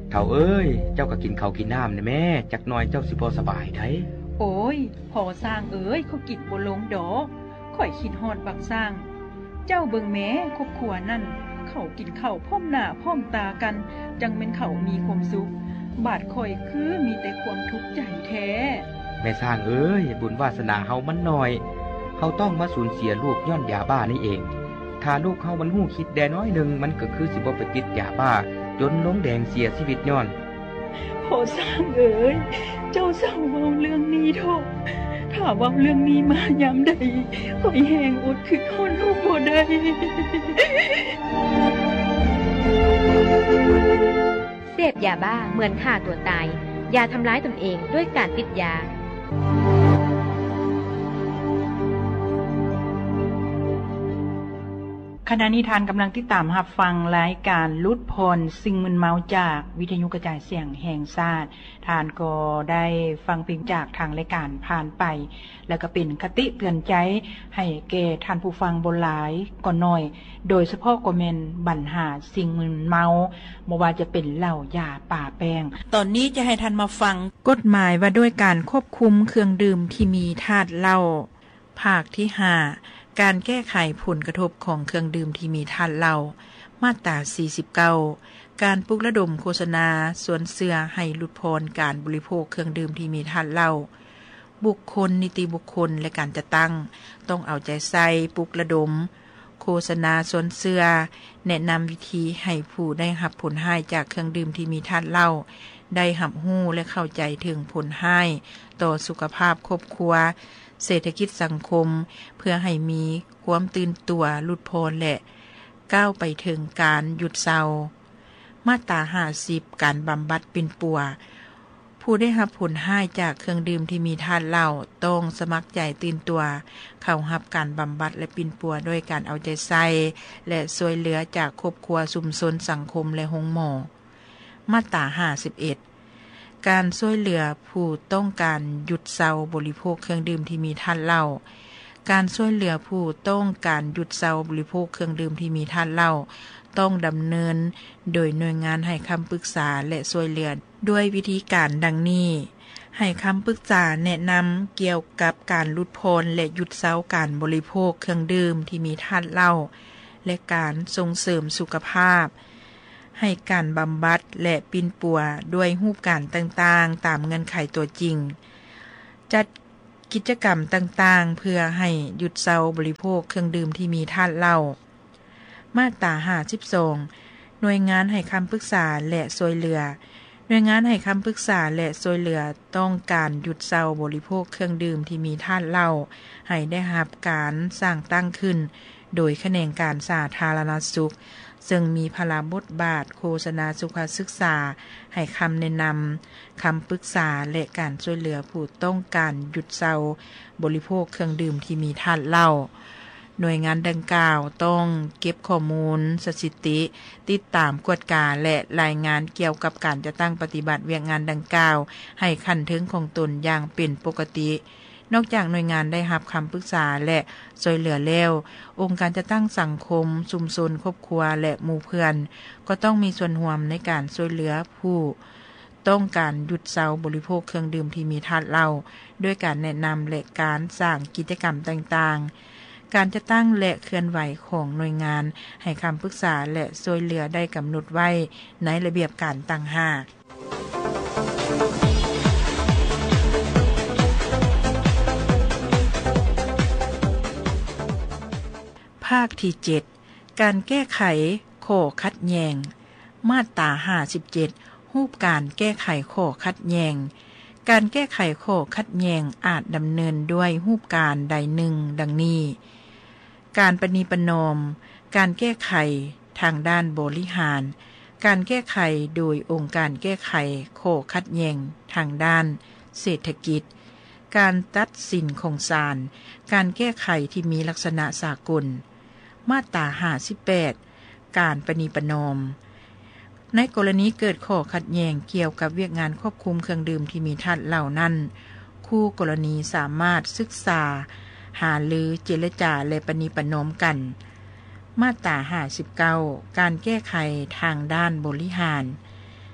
เฒ่าเอ้ยเจ้าก็กินข้าวกินน้ำนี่แม่จักหน่อยเจ้าสิพอสบายได้โอ้ยพอสร้างเอ้ยเขากินบ่ลงดอกข่อยคิดฮอดบักสร้างเจ้าเบิ่งแม้ครอบครัวนั่นเขากินข้าวพร้อมหน้าพร้อมตากันจังเป็นเขามีความสุขบาดข่อยคือมีแต่ความทุกข์ใจแท้แม่สร้างเอ้ยบุญวาสนาเฮามันน้อยเฮาต้องมาสูญเสียลูกย้อนยาบ้านี่เองถ้าลูกเฮามันหู้คิดแดน้อยนึงมันก็คือสิบ่ไปติดยาบ้าจนลงแดงเสียชีวิตย้อนพอสร้างเอ้ยเจ้าเศร้าเว้าเรื่องนี้เถอะถ้าเว้าเรื่องนี้มายามใดข่อยแหงอดคือทนลูกบ่ได้เสพยาบ้าเหมือนฆ่าตัวตายอย่าทำร้ายตนเองด้วยการติดยาขณะนี้ทานกำลังติดตามรับฟังรายการลุดพรสิ่งมึนเมาจากวิทยุกระจายเสียงแห่งชาติทานก็ได้ฟังเพลงจากทางรายการผ่านไปแล้วก็เป็นคติเตือนใจให้แก่ท่านผู้ฟังบนหลายก่อนหน่อยโดยเฉพาะก็แม่นปัญหาสิ่งมึนเมาบ่ว่าจะเป็นเหล้ายาป่าแป้งตอนนี้จะให้ท่านมาฟังกฎหมายว่าด้วยการควบคุมเครื่องดื่มที่มีธาตุเหล้าภาคที่5การแก้ไขผลกระทบของเครื่องดื่มที่มีธาตุเหล้ามาตรา49การปลุกระดมโฆษณาสวนเสือให้ลดพรการบริโภคเครื่องดื่มที่มีธาตุเหล้าบุคคลนิติบุคคลและการจัดตั้งต้องเอาใจใส่ปลุกระดมโฆษณาสวนเสือแนะนำวิธีให้ผู้ได้รับผลให้จากเครื่องดื่มที่มีธาตุเหล้าได้รับรู้และเข้าใจถึงผลให้ต่อสุขภาพครอบครัวเศรษฐกิจสังคมเพื่อให้มีความตื่นตัวหลุดพ้นและก้าวไปถึงการหยุดเศร้ามาตรา50การบำบัดปิ่นปัวผู้ได้รับผลให้จากเครื่องดื่มที่มีธาตุเหล้าต้องสมัครใจตื่นตัวเข้ารับการบำบัดและปิ่นปัวด้วยการเอาใจใส่และช่วยเหลือจากครอบครัวชุมชนสังคมและโรงหมอมาตรา51การช่วยเหลือผู้ต้องการหยุดเซาบริโภคเครื่องดื่มที่มีธาตุเหล้าการช่วยเหลือผู้ต้องการหยุดเซาบริโภคเครื่องดื่มที่มีธาตุเหล้าต้องดำเนินโดยหน่วยงานให้คำปรึกษาและช่วยเหลือด้วยวิธีการดังนี้ให้คำปรึกษาแนะนำเกี่ยวกับการลดพ้นและหยุดเซาการบริโภคเครื่องดื่มที่มีธาตุเหล้าและการส่งเสริมสุขภาพให้การบำบัดและปิ่นปัวด้วยรูปการต่างๆตามเงื่อนไขตัวจริงจัดกิจกรรมต่างๆเพื่อให้หยุดเซาบริโภคเครื่องดื่มที่มีธาตุเหล้ามาตรา52หน่วยงานให้คำปรึกษาและช่วยเหลือหน่วยงานให้คำปรึกษาและช่วยเหลือต้องการหยุดเซาบริโภคเครื่องดื่มที่มีธาตุเหล้าให้ได้รับการสร้างตั้งขึ้นโดยแขนงการสาธารณสุขซึ่งมีพลบทบาทโฆษณาสุขศึกษาให้คำแนะนำคำปรึกษาและการช่วยเหลือผู้ต้องการหยุดเซาบริโภคเครื่องดื่มที่มีธาตุเหล้าหน่วยงานดังกล่าวต้องเก็บข้อมูลสถิติติดตามกวดกาและรายงานเกี่ยวกับการจะตั้งปฏิบัติเวียกงานดังกล่าวให้คันถึงของตนอย่างเป็นปกตินอกจากหน่วยงานได้รับคำปรึกษาและช่วยเหลือแล้วองค์การจะตั้งสังคมชุมชนครอบครัวและหมู่เพื่อนก็ต้องมีส่วนร่วมในการช่วยเหลือผู้ต้องการหยุดเซาบริโภคเครื่องดื่มที่มีธาตุเหล้าด้วยการแนะนำและการสร้างกิจกรรมต่างๆการจะตั้งและเคลื่อนไหวของหน่วยงานให้คำปรึกษาและช่วยเหลือได้กำหนดไว้ในระเบียบการต่างหากภาคที่7การแก้ไขข้อขัดแย้งมาตรา57รูปการแก้ไขข้อขัดแย้งการแก้ไขข้อขัดแย้งอาจดำเนินด้วยรูปการใดหนึ่งดังนี้การประนีประนอมการแก้ไขทางด้านบริหารการแก้ไขโดยองค์การแก้ไขข้อขัดแย้งทางด้านเศรษฐกิจการตัดสินของศาลการแก้ไขที่มีลักษณะสากลมาตรา58การประนีประนอมในกรณีเกิดข้อขัดแย้งเกี่ยวกับเวียกงานควบคุมเครื่องดื่มที่มีธาตุเหล้านั้นคู่กรณีสามารถศึกษาหารือเจรจาและประนีประนอมกันมาตรา59การแก้ไขทางด้านบริหาร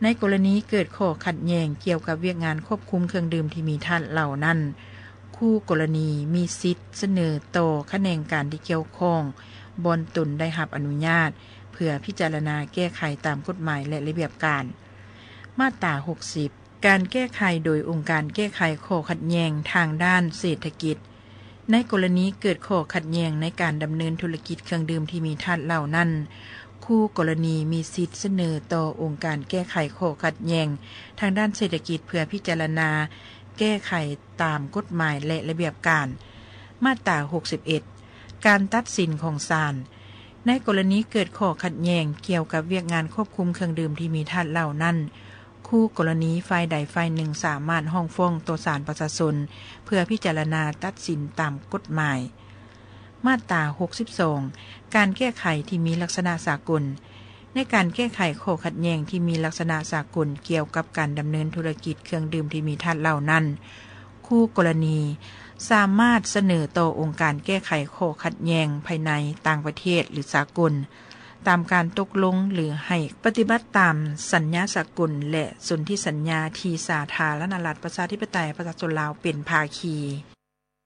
ในกรณีเกิดข้อขัดแย้งเกี่ยวกับเวียกงานควบคุมเครื่องดื่มที่มีธาตุเหล่านั้นคู่กรณีมีสิทธิ์เสนอต่อคะแนนการที่เกี่ยวข้องบอนตนได้รับอนุญาตเพื่อพิจารณาแก้ไขตามกฎหมายและระเบียบการมาตรา60การแก้ไขโดยองค์การแก้ไขข้อขัดแย้งทางด้านเศรษฐกิจในกรณีเกิดข้อขัดแย้งในการดำเนินธุรกิจเครื่องดื่มที่มีธาตุเหล่านั้นคู่กรณีมีสิทธิ์เสนอต่อองค์การแก้ไขข้อขัดแย้งทางด้านเศรษฐกิจเพื่อพิจารณาแก้ไขตามกฎหมายและระเบียบการมาตรา61การตัดสินของศาลในกรณีเกิดข้อขัดแย้งเกี่ยวกับเวียกงานควบคุมเครื่องดื่มที่มีธาตุเหล่านั้นคู่กรณีฝ่ายใดฝ่ายหนึ่งสามารถร้องฟ้องต่อศาลประชาชนเพื่อพิจารณาตัดสินตามกฎหมายมาตรา62การแก้ไขที่มีลักษณะสากลในการแก้ไขข้อขัดแย้งที่มีลักษณะสากลเกี่ยวกับการดำเนินธุรกิจเครื่องดื่มที่มีธาตุเหล่านั้นคู่กรณีสามารถเสนอต่อองค์การแก้ไขข้อขัดแย้งภายในต่างประเทศหรือสากลตามการตกลงหรือให้ปฏิบัติตามสัญญาสากลและสนธิสัญญาที่สาธารณรัฐประชาธิปไตยประชาชนลาวเป็นภาคี